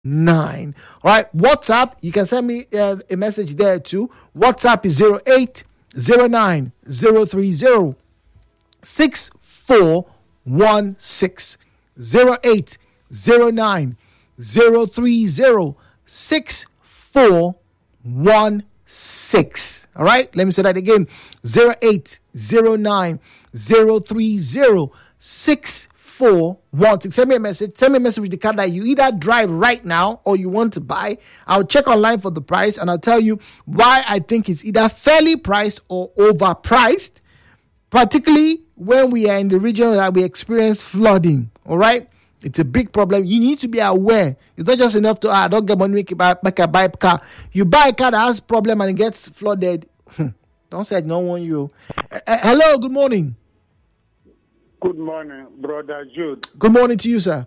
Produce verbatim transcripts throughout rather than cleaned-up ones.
nine. All right, WhatsApp, you can send me uh, a message there too. WhatsApp is zero eight zero nine zero three zero six four one six. zero eight zero nine zero three zero six four one six. All right, let me say that again. zero eight zero nine zero three zero six four one six. Send me a message. Send me a message with the car that you either drive right now or you want to buy. I'll check online for the price and I'll tell you why I think it's either fairly priced or overpriced, particularly when we are in the region that we experience flooding. All right, it's a big problem. You need to be aware. It's not just enough to ah, don't get money make, buy, make a buy a car. You buy a car that has problem and it gets flooded. Don't say I don't want you. Uh, uh, hello, good morning. Good morning, Brother Jude. Good morning to you, sir.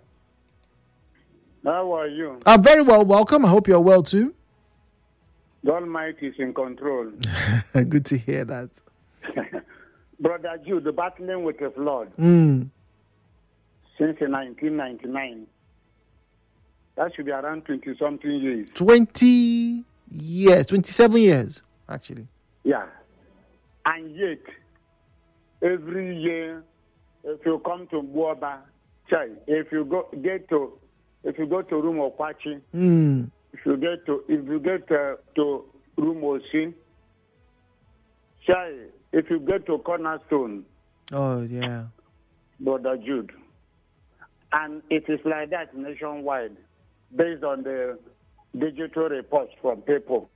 How are you? I'm very well, welcome. I hope you're well too. The Almighty is in control. Good to hear that. Brother Jude, battling with the flood Mm. since nineteen ninety-nine. That should be around twenty-something years. twenty years, twenty-seven years, actually. Yeah. And yet, every year, if you come to Buoba, Chai, if you go get to, if you go to Room Okwachi, Mm. if you get to, if you get uh, to Room Osin, Chai, if you get to Cornerstone, Oh, yeah. Brother Jude, and it is like that nationwide, based on the digital reports from people.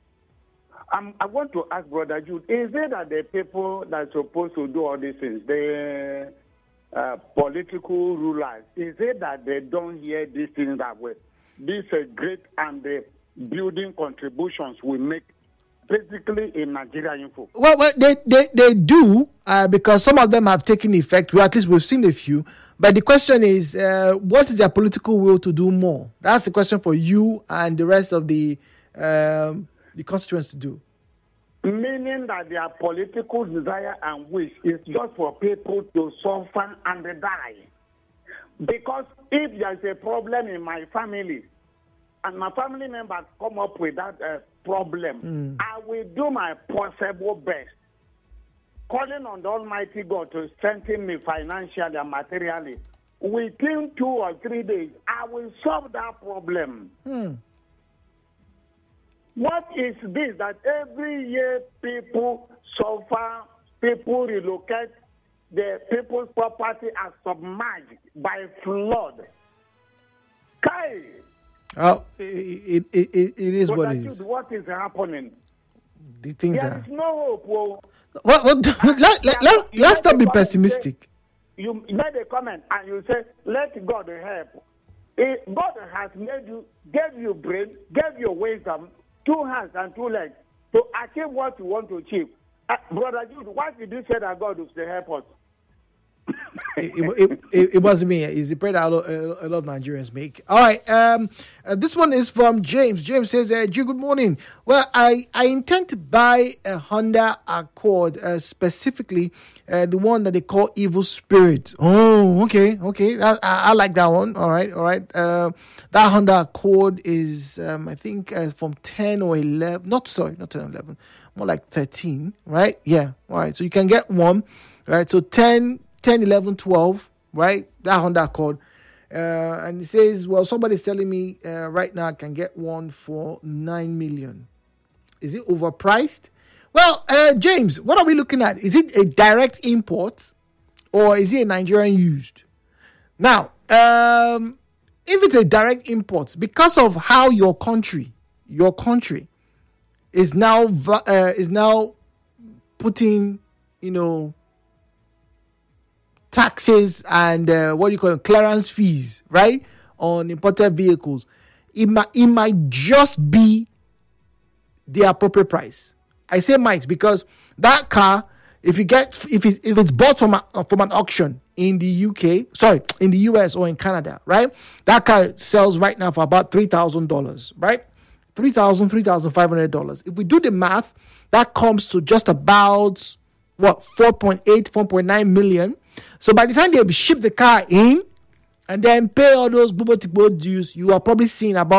Um, I want to ask Brother Jude, is it that the people that are supposed to do all these things, the uh, political rulers, is it that they don't hear these things that way? These are great and the building contributions we make basically in Nigeria Info. Well, well they, they, they do uh, because some of them have taken effect. Well, at least we've seen a few. But the question is, uh, what is their political will to do more? That's the question for you and the rest of the um, the constituents to do. Meaning that their political desire and wish is just for people to suffer and die. Because if there's a problem in my family, and my family members come up with that uh, problem, Mm. I will do my possible best, calling on the Almighty God to strengthen me financially and materially. Within two or three days, I will solve that problem. Hmm. What is this that every year people suffer, people relocate, the people's property are submerged by flood? Kai, Oh, it, it, it, it is what it is. What is happening? The things There are. is no hope. Well, Well, well, let, let, let, let's not be pessimistic. You made a comment and you say, let God help. If God has made you, gave you brain, gave you wisdom, two hands and two legs to achieve what you want to achieve. Uh, Brother Jude, why did you say that God will help us? it, it, it, it wasn't me. It's the prayer that a lot, a lot of Nigerians make. All right. Um, uh, this one is from James. James says, uh, G, good morning. Well, I, I intend to buy a Honda Accord, uh, specifically uh, the one that they call Evil Spirit. Oh, okay. Okay. I, I, I like that one. All right. All right. Uh, that Honda Accord is, um, I think, uh, from ten or eleven. Not, sorry, not ten or eleven. More like thirteen, right? Yeah. All right. So you can get one, right? So ten, ten, eleven, twelve, right? That Honda Accord. Uh, and it says, well, somebody's telling me uh, right now I can get one for nine million. Is it overpriced? Well, uh, James, what are we looking at? Is it a direct import or is it a Nigerian used? Now, um, if it's a direct import, because of how your country, your country is now uh, is now putting, you know, taxes and uh, what do you call it, clearance fees, right, on imported vehicles, it might it might just be the appropriate price. I say might because that car, if you get if it, if it's bought from a, from an auction in the U K, sorry, in the U S or in Canada, right, that car sells right now for about three thousand dollars, right, three thousand, three thousand five hundred dollars. If we do the math, that comes to just about what four point eight, four point nine million. So by the time they ship the car in and then pay all those Bobo Tikbo dues, you are probably seeing about